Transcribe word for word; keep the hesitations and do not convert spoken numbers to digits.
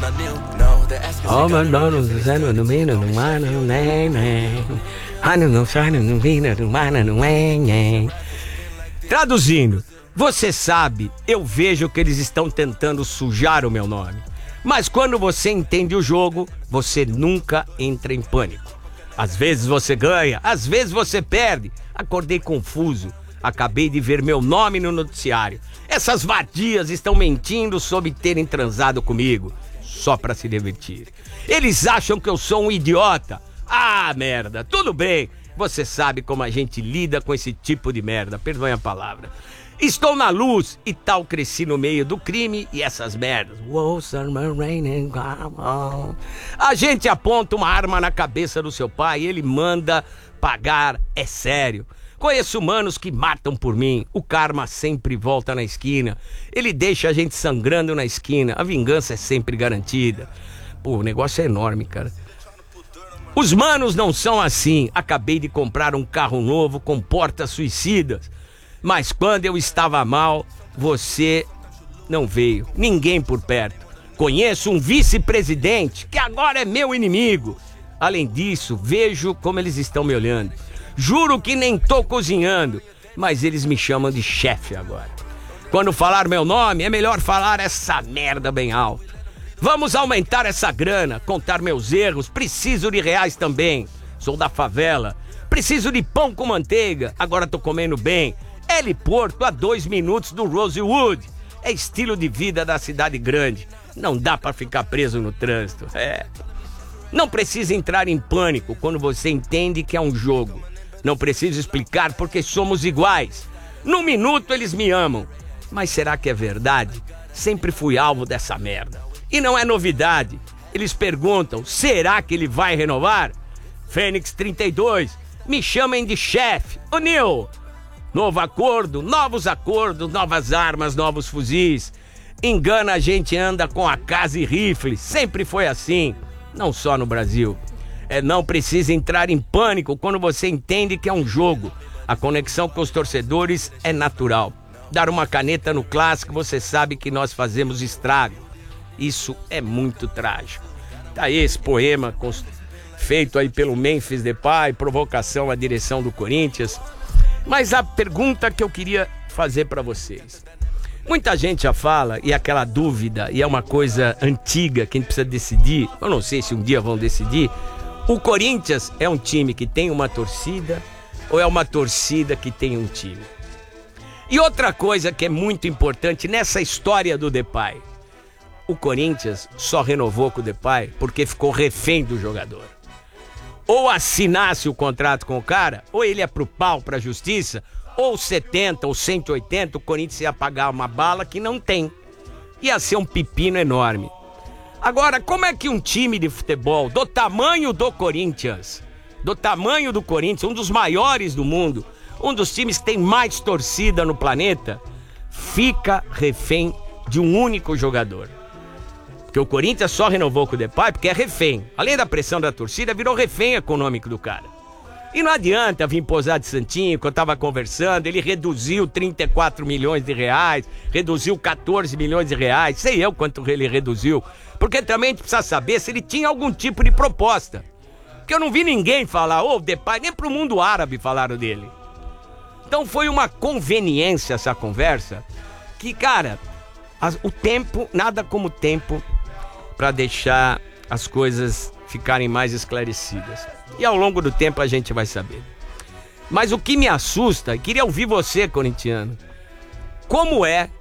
Oh, mas não, não, não, não, não, não, não, não. Traduzindo, você sabe, eu vejo que eles estão tentando sujar o meu nome. Mas quando você entende o jogo, você nunca entra em pânico. Às vezes você ganha, às vezes você perde. Acordei confuso. Acabei de ver meu nome no noticiário. Essas vadias estão mentindo sobre terem transado comigo, só pra se divertir. Eles acham que eu sou um idiota. Ah, merda, tudo bem. Você sabe como a gente lida com esse tipo de merda, perdoe a palavra. Estou na luz e tal, cresci no meio do crime e essas merdas. A gente aponta uma arma na cabeça do seu pai e ele manda pagar, é sério. Conheço humanos que matam por mim. O karma sempre volta na esquina. Ele deixa a gente sangrando na esquina. A vingança é sempre garantida. Pô, o negócio é enorme, cara. Os manos não são assim. Acabei de comprar um carro novo com portas suicidas. Mas quando eu estava mal, você não veio. Ninguém por perto. Conheço um vice-presidente que agora é meu inimigo. Além disso, vejo como eles estão me olhando. Juro que nem tô cozinhando, mas eles me chamam de chefe agora. Quando falar meu nome, é melhor falar essa merda bem alto. Vamos aumentar essa grana, contar meus erros, preciso de reais também. Sou da favela, preciso de pão com manteiga, agora tô comendo bem. Heliporto a dois minutos do Rosewood. É estilo de vida da cidade grande. Não dá pra ficar preso no trânsito. É. Não precisa entrar em pânico quando você entende que é um jogo. Não preciso explicar porque somos iguais. Num minuto eles me amam. Mas será que é verdade? Sempre fui alvo dessa merda. E não é novidade. Eles perguntam, será que ele vai renovar? Fênix trinta e dois, me chamem de chefe. Ô Nil, novo acordo, novos acordos, novas armas, novos fuzis. Engana, a gente anda com a casa e rifle. Sempre foi assim. Não só no Brasil. É, não precisa entrar em pânico quando você entende que é um jogo. A conexão com os torcedores é natural. Dar uma caneta no clássico, você sabe que nós fazemos estrago. Isso é muito trágico. Tá aí esse poema feito aí pelo Memphis Depay, provocação à direção do Corinthians. Mas a pergunta que eu queria fazer para vocês. Muita gente já fala, e aquela dúvida, e é uma coisa antiga que a gente precisa decidir, eu não sei se um dia vão decidir, o Corinthians é um time que tem uma torcida ou é uma torcida que tem um time? E outra coisa que é muito importante nessa história do Depay, o Corinthians só renovou com o Depay porque ficou refém do jogador. Ou assinasse o contrato com o cara, ou ele ia pro pau, pra justiça, ou setenta ou cento e oitenta, o Corinthians ia pagar uma bala que não tem. Ia ser um pepino enorme. Agora, como é que um time de futebol do tamanho do Corinthians, do tamanho do Corinthians, um dos maiores do mundo, um dos times que tem mais torcida no planeta, fica refém de um único jogador? Porque o Corinthians só renovou com o Depay porque é refém. Além da pressão da torcida, virou refém econômico do cara. E não adianta vir posar de santinho, que eu tava conversando, ele reduziu trinta e quatro milhões de reais, reduziu quatorze milhões de reais, sei eu quanto ele reduziu, porque também a gente precisa saber se ele tinha algum tipo de proposta. Porque eu não vi ninguém falar, ô, oh, Depay, nem pro mundo árabe falaram dele. Então foi uma conveniência essa conversa, que, cara, as, o tempo, nada como o tempo para deixar as coisas ficarem mais esclarecidas. E ao longo do tempo a gente vai saber. Mas o que me assusta, queria ouvir você, corintiano, como é